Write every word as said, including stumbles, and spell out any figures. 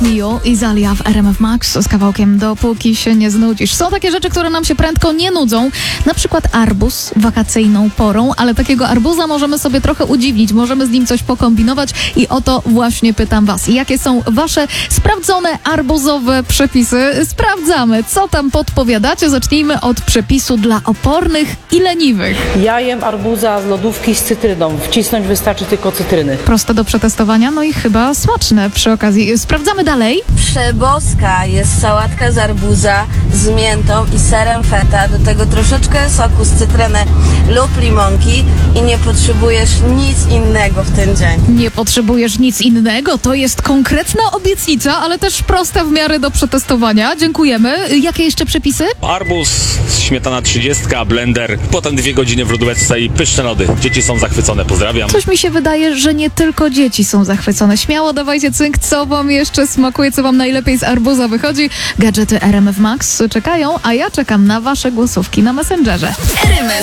Me You i Zalia w R M F Max z kawałkiem Dopóki się nie znudzisz. Są takie rzeczy, które nam się prędko nie nudzą, na przykład arbuz wakacyjną porą, ale takiego arbuza możemy sobie trochę udziwnić, możemy z nim coś pokombinować i o to właśnie pytam was. Jakie są wasze sprawdzone arbuzowe przepisy? Sprawdzamy, co tam podpowiadacie. Zacznijmy od przepisu dla opornych i leniwych. Ja jem arbuza z lodówki z cytryną. Wcisnąć wystarczy tylko cytryny. Proste do przetestowania, no i chyba smaczne przy okazji. Sprawdzamy dalej. Przeboska jest sałatka z arbuza z miętą i serem feta, do tego troszeczkę soku z cytryny lub limonki i nie potrzebujesz nic innego w ten dzień. Nie potrzebujesz nic innego, to jest konkretna obietnica, ale też prosta w miarę do przetestowania. Dziękujemy. Jakie jeszcze przepisy? Arbuz, śmietana trzydziestka, blender, potem dwie godziny w lodówce i pyszne lody. Dzieci są zachwycone, pozdrawiam. Coś mi się wydaje, że nie tylko dzieci są zachwycone. Śmiało dawajcie cynk, co wam jeszcze smakuje, co wam najlepiej z arbuza wychodzi. Gadżety R M F Max czekają, a ja czekam na wasze głosówki na Messengerze. R M F